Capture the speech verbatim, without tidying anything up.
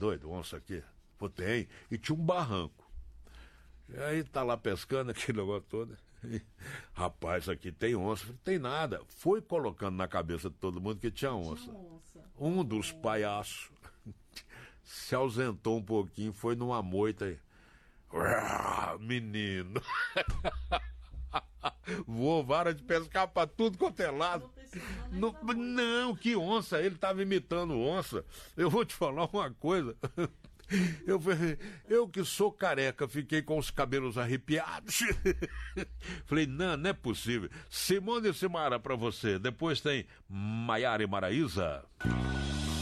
doido, onça aqui? Pô, tem. E tinha um barranco. E aí tá lá pescando aquele negócio todo. E, rapaz, aqui tem onça. Falei, tem nada. Foi colocando na cabeça de todo mundo que tinha onça. Tinha onça. Um dos palhaços se ausentou um pouquinho, foi numa moita aí. Menino. Voou vara de pescar pra tudo quanto é lado. Não, não, que onça. Ele tava imitando onça. Eu vou te falar uma coisa. Eu, eu que sou careca, fiquei com os cabelos arrepiados. Falei, não, não é possível. Simone e Simara pra você. Depois tem Maiara e Maraísa.